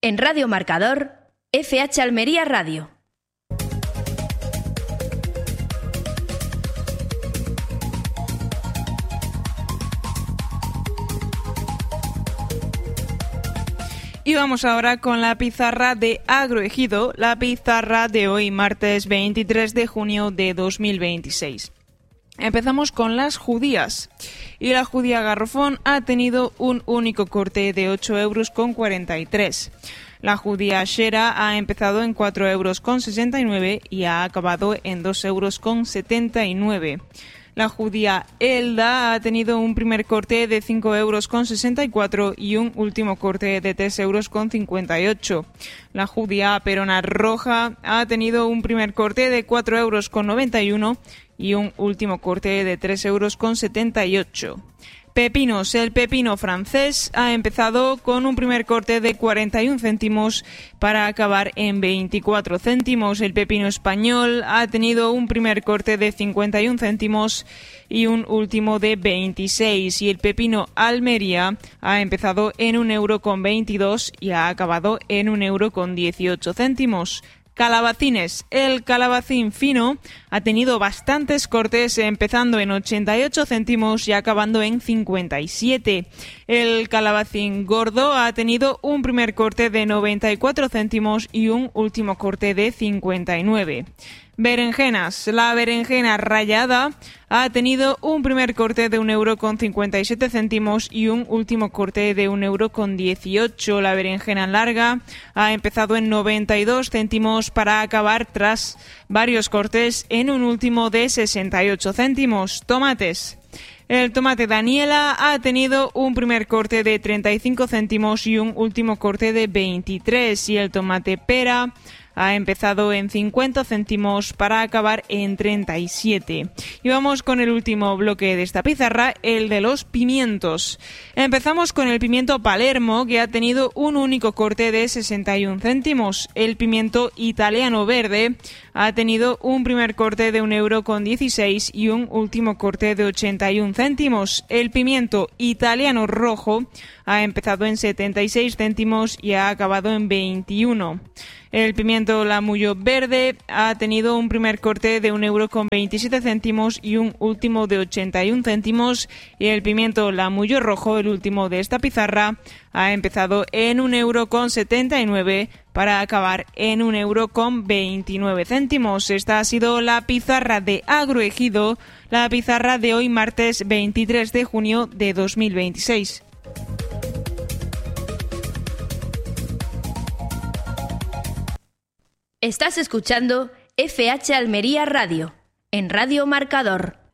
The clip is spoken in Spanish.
En Radio Marcador, FH Almería Radio. Y vamos ahora con la pizarra de Agroejido, la pizarra de hoy, martes 23 de junio de 2026. Empezamos con las judías. Y la judía garrofón ha tenido un único corte de 8,43 €. La judía shera ha empezado en 4,69 € y ha acabado en 2,79 €. La judía Elda ha tenido un primer corte de 5,64 € y un último corte de 3,58 €. La judía Perona roja ha tenido un primer corte de 4,91 € y un último corte de 3,78 €. Pepinos. El pepino francés ha empezado con un primer corte de 41 céntimos para acabar en 24 céntimos. El pepino español ha tenido un primer corte de 51 céntimos y un último de 26. Y el pepino Almería ha empezado en 1,22 € y ha acabado en 1,18 €. Calabacines. El calabacín fino ha tenido bastantes cortes, empezando en 88 céntimos y acabando en 57. El calabacín gordo ha tenido un primer corte de 94 céntimos y un último corte de 59. Berenjenas. La berenjena rallada ha tenido un primer corte de 1,57 € y un último corte de 1,18 €. La berenjena larga ha empezado en 92 céntimos para acabar, tras varios cortes, en un último de 68 céntimos. Tomates. El tomate Daniela ha tenido un primer corte de 35 céntimos y un último corte de 23. Y el tomate pera ha empezado en 50 céntimos para acabar en 37. Y vamos con el último bloque de esta pizarra, el de los pimientos. Empezamos con el pimiento Palermo, que ha tenido un único corte de 61 céntimos. El pimiento italiano verde ha tenido un primer corte de 1,16 € y un último corte de 81 céntimos. El pimiento italiano rojo ha empezado en 76 céntimos y ha acabado en 21. El pimiento lamullo verde ha tenido un primer corte de 1,27 € y un último de 81 céntimos. Y el pimiento lamullo rojo, el último de esta pizarra, ha empezado en 1,79 € para acabar en 1,29 €. Esta ha sido la pizarra de Agroejido, la pizarra de hoy, martes 23 de junio de 2026. Estás escuchando FH Almería Radio, en Radio Marcador.